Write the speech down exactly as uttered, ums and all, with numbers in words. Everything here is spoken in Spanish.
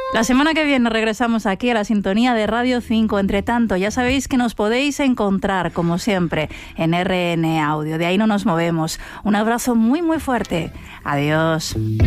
La semana que viene regresamos aquí a la sintonía de Radio cinco. Entre tanto, ya sabéis que nos podéis encontrar, como siempre, en R N Audio. De ahí no nos movemos. Un abrazo muy, muy fuerte. Adiós.